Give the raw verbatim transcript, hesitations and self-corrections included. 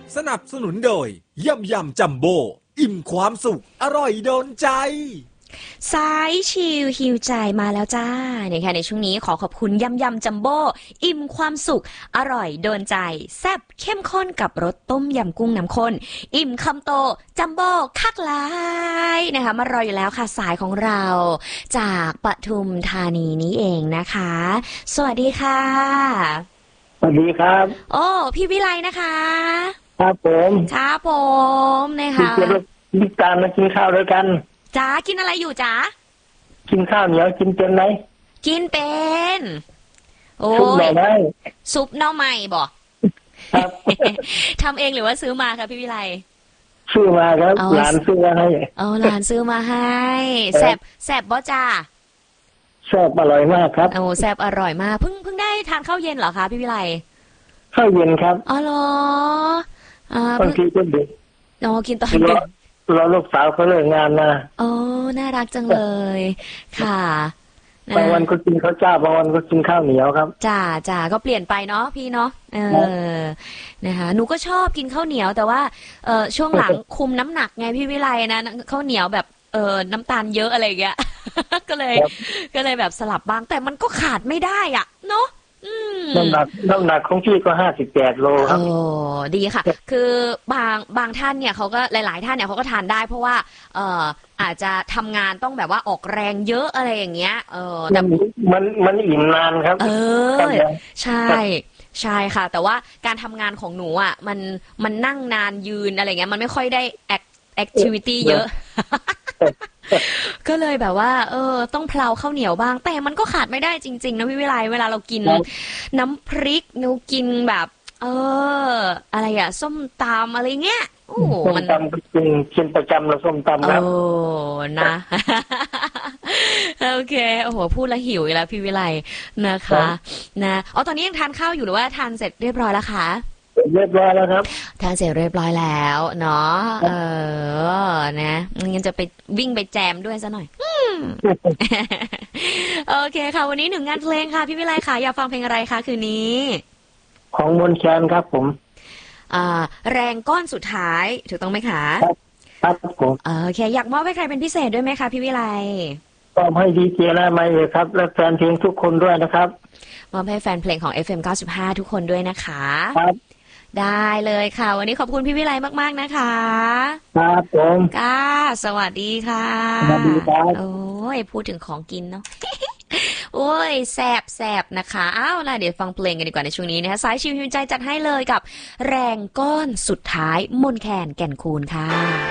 สนับสนุนโดยยำยำจัมโบ้อิ่มความสุขอร่อยโดนใจสายชิลฮิวใจมาแล้วจ้าเนี่ยค่ะในช่วงนี้ขอขอบคุณยำยำจัมโบ้อิ่มความสุขอร่อยโดนใจแซ่บเข้มข้นกับรสต้มยำกุ้งน้ำข้นอิ่มคำโตจัมโบ้คักหลายนะคะมารออยู่แล้วค่ะสายของเราจากปทุมธานีนี้เองนะคะสวัสดีค่ะสวัสดีครับโอ้พี่วิไลนะคะครับผมครับผมนะคะมีการมากินข้าวด้วยกันจ๋ากินอะไรอยู่จ๋ากินข้าวเหนียวกินเป็นไหมกินเป็นโอ้ยซุปหน่อไม้บ่ครับทำเองหรือว่าซื้อมาคะพี่วิไลซื้อมาครับหลานซื้อมาให้อ๋อหลานซื้อมาให้แซ่บแซ่บบ่จ้าแซ่บอร่อยมากครับโอ้แซ่บอร่อยมากเพิ่งเพิ่งได้ทานข้าวเย็นเหรอคะพี่วิไลข้าวเย็นครับอ๋อเหรออ่าบางทีก็ดึกอ๋อกินตอนดึกเราลูกสาวเขาเลิกงานนะโอ้น่ารักจังเลยค่ะบางวันก็กินข้าวเจ้าบางวันก็กินข้าวเหนียวครับจ้าจ้าก็เปลี่ยนไปเนาะพี่เนาะเออนะคะหนูก็ชอบกินข้าวเหนียวแต่ว่าเออช่วงหลังคุมน้ำหนักไงพี่วิไลนะข้าวเหนียวแบบเออน้ำตาลเยอะอะไรอย่างเงี้ยก็เลยก็เลยแบบสลับบ้างแต่มันก็ขาดไม่ได้อ่ะเนาะน้ำหนักน้ำหนักของพี่ก็ห้าสิบแปดโลครับโอ้ดีค่ะคือบางบางท่านเนี่ยเขาก็หลายๆท่านเนี่ยเขาก็ทานได้เพราะว่าเอ่ออาจจะทำงานต้องแบบว่าออกแรงเยอะอะไรอย่างเงี้ยเออแต่มันมันอิ่มนานครับเออใช่ใช่ค่ะแต่ว่าการทำงานของหนูอ่ะมันมันนั่งนานยืนอะไรเงี้ยมันไม่ค่อยได้แอคแอคทิวิตี้เยอะก็เลยแบบว่าเออต้องเพลาข้าวเหนียวบ้างแต่มันก็ขาดไม่ได้จริงๆนะพี่วิไลเวลาเรากินน้ำพริกหนูกินแบบเอออะไรอะส้มตำอะไรเงี้ยโอ้มันตำกินกินประจำเราส้มตำครับโอ้นะโอเคโอ้โหพูดแล้วหิวอีกแล้วพี่วิไลนะคะนะอ๋อตอนนี้ยังทานข้าวอยู่หรือว่าทานเสร็จเรียบร้อยแล้วคะเรียบร้อยแล้วครับทานเสร็จเรียบร้อยแล้วเนาะเออนะงั้นจะไปวิ่งไปแจมด้วยซะหน่อยโอเคค่ะวันนี้หนึ่งงานเพลงค่ะพี่วิไลค่ะอยากฟังเพลงอะไรคะคืนนี้ของมนแคนครับผมอ่าแรงก้อนสุดท้ายถูกต้องไหมคะครับผมโอเคอยากมอบให้ใครเป็นพิเศษด้วยไหมคะพี่วิไลมอบให้ดีเจและไม่เลยครับและแฟนเพลงทุกคนด้วยนะครับมอบให้แฟนเพลงของ เอฟ เอ็ม เก้าสิบห้าทุกคนด้วยนะคะครับได้เลยค่ะวันนี้ขอบคุณพี่วิไลมากๆนะคะครับผมค่ะสวัสดีค่ะสวัสดีครับโอ้ยพูดถึงของกินเนาะโอ้ยแสบแสบนะคะอ้าวล่ะเดี๋ยวฟังเพลงกันดีกว่าในช่วงนี้นะคะสายชิวหิวใจจัดให้เลยกับแรงก้อนสุดท้ายมนแคนแก่นคูณค่ะ